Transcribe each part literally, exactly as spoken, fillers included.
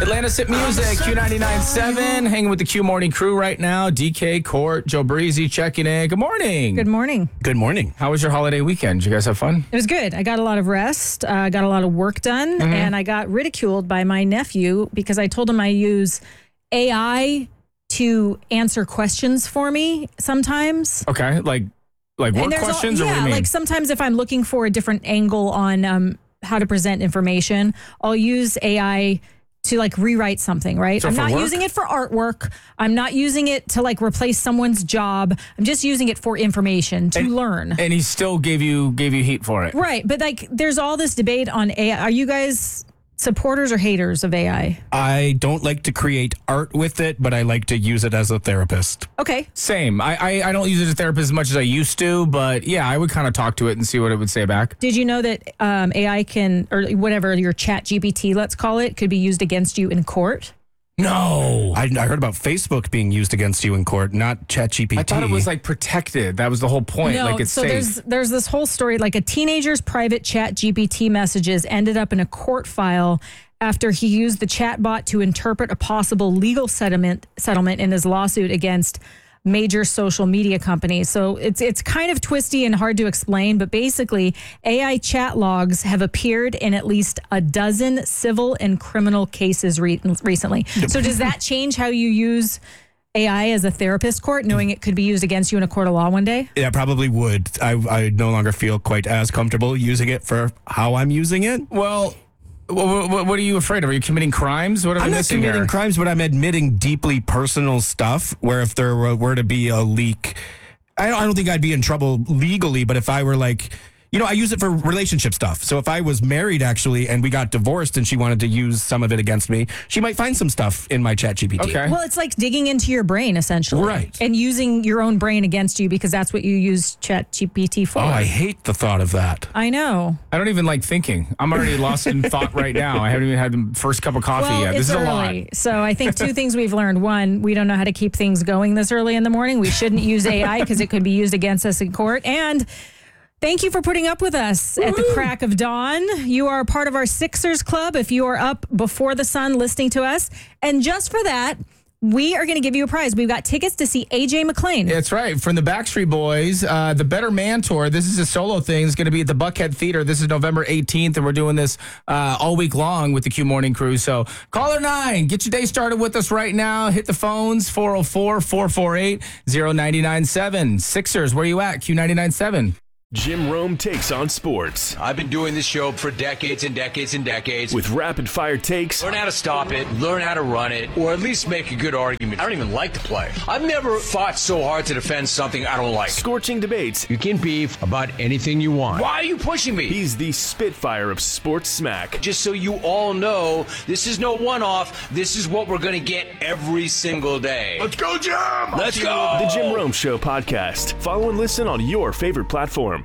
Atlanta Sit Music, Q ninety-nine point seven, hanging with the Q Morning crew right now. D K, Court, Joe Breezy checking in. Good morning. Good morning. Good morning. How was your holiday weekend? Did you guys have fun? It was good. I got a lot of rest. I uh, got a lot of work done, mm-hmm. and I got ridiculed by my nephew because I told him I use A I to answer questions for me sometimes. Okay, like like what questions? All, yeah, or what do you mean? Like sometimes if I'm looking for a different angle on um, how to present information, I'll use A I to like rewrite something, right? So I'm not work? using it for artwork. I'm not using it to like replace someone's job. I'm just using it for information to and, learn. And he still gave you gave you heat for it. Right. But like there's all this debate on A I. Are you guys supporters or haters of A I? I don't like to create art with it, but I like to use it as a therapist. Okay. Same. I, I, I don't use it as a therapist as much as I used to, but yeah, I would kind of talk to it and see what it would say back. Did you know that um, A I can, or whatever, your Chat G P T, let's call it, could be used against you in court? No. I, I heard about Facebook being used against you in court, not ChatGPT. I thought it was like protected. That was the whole point. No, like it's so safe. there's there's this whole story, like a teenager's private Chat G P T messages ended up in a court file after he used the chatbot to interpret a possible legal settlement settlement in his lawsuit against major social media companies. So it's it's kind of twisty and hard to explain, but basically A I chat logs have appeared in at least a dozen civil and criminal cases re- recently. So does that change how you use A I as a therapist, Court, knowing it could be used against you in a court of law one day? Yeah, probably would. I, I no longer feel quite as comfortable using it for how I'm using it. Well, what, what, what are you afraid of? Are you committing crimes? What are I'm we not missing committing here? crimes, but I'm admitting deeply personal stuff where if there were, were to be a leak, I don't, I don't think I'd be in trouble legally, but if I were like, you know, I use it for relationship stuff. So if I was married actually and we got divorced and she wanted to use some of it against me, she might find some stuff in my Chat G P T. Okay. Well, it's like digging into your brain, essentially. Right. And using your own brain against you because that's what you use Chat G P T for. Oh, I hate the thought of that. I know. I don't even like thinking. I'm already lost in thought right now. I haven't even had the first cup of coffee Well, yet. This it's is a early. lot. So I think two things we've learned. One, we don't know how to keep things going this early in the morning. We shouldn't use A I because it could be used against us in court. And thank you for putting up with us Woo-hoo. At the crack of dawn. You are a part of our Sixers Club if you are up before the sun listening to us. And just for that, we are going to give you a prize. We've got tickets to see A J McLean. That's right. From the Backstreet Boys, uh, the Better Man Tour. This is a solo thing. It's going to be at the Buckhead Theater. This is November eighteenth, and we're doing this uh, all week long with the Q Morning crew. So caller nine, get your day started with us right now. Hit the phones, four oh four, four four eight, oh nine nine seven. Sixers, where you at? Q ninety-nine point seven. Jim Rome takes on sports. I've been doing this show for decades and decades and decades. With rapid-fire takes. Learn how to stop it, learn how to run it, or at least make a good argument. I don't even like to play. I've never fought so hard to defend something I don't like. Scorching debates. You can beef about anything you want. Why are you pushing me? He's the Spitfire of sports smack. Just so you all know, this is no one-off. This is what we're going to get every single day. Let's go, Jim! Let's go! The Jim Rome Show podcast. Follow and listen on your favorite platform.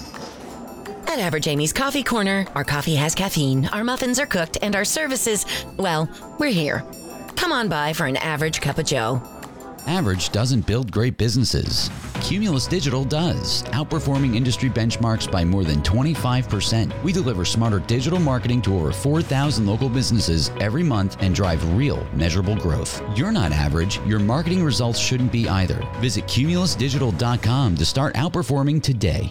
At Average Amy's Coffee Corner, our coffee has caffeine, our muffins are cooked, and our services, well, we're here. Come on by for an average cup of joe. Average doesn't build great businesses. Cumulus Digital does, outperforming industry benchmarks by more than twenty-five percent. We deliver smarter digital marketing to over four thousand local businesses every month and drive real, measurable growth. You're not average. Your marketing results shouldn't be either. Visit cumulus digital dot com to start outperforming today.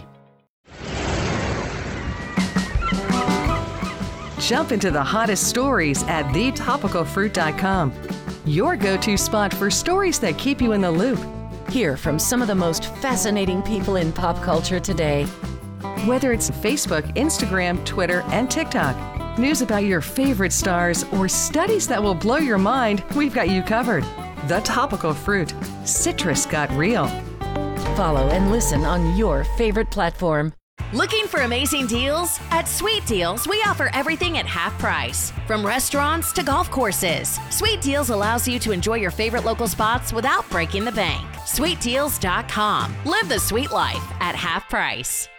Jump into the hottest stories at the topical fruit dot com. Your go-to spot for stories that keep you in the loop. Hear from some of the most fascinating people in pop culture today. Whether it's Facebook, Instagram, Twitter, and TikTok, news about your favorite stars, or studies that will blow your mind, we've got you covered. The Topical Fruit. Citrus got real. Follow and listen on your favorite platform. Looking for amazing deals? At Sweet Deals, we offer everything at half price. From restaurants to golf courses, Sweet Deals allows you to enjoy your favorite local spots without breaking the bank. sweet deals dot com. Live the sweet life at half price.